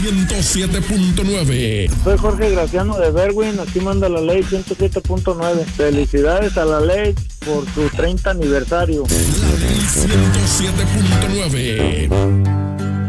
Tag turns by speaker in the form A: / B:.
A: 107.9.
B: Soy Jorge Graciano de Berwin, aquí manda la ley 107.9. Felicidades a la ley por su 30 aniversario.
A: La ley 107.9.